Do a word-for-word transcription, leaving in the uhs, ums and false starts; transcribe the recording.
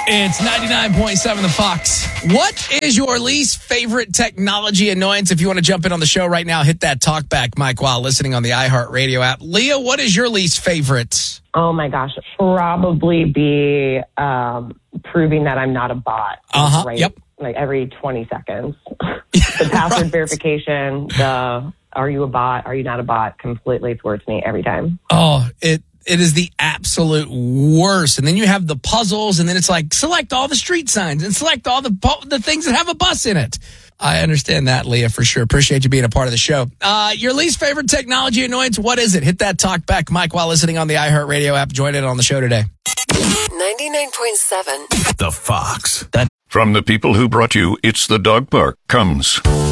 It's ninety-nine point seven The Fox. What is your least favorite technology annoyance? If you want to jump in on the show right now, hit that talkback mic while listening on the iHeartRadio app. Leah, what is your least favorite? Oh, my gosh. Probably be um, proving that I'm not a bot. Uh-huh. Right? Yep. Like every twenty seconds. The password Right. verification, the are you a bot, are you not a bot, completely thwarts me every time. Oh, it it is the absolute worst. And then you have the puzzles, and then it's like, select all the street signs and select all the bu- the things that have a bus in it. I understand that, Leah, for sure. Appreciate you being a part of the show. Uh, your least favorite technology annoyance, what is it? Hit that talkback mic while listening on the iHeartRadio app. Join in on the show today. ninety-nine point seven The Fox. That from the people who brought you It's the Dog Park comes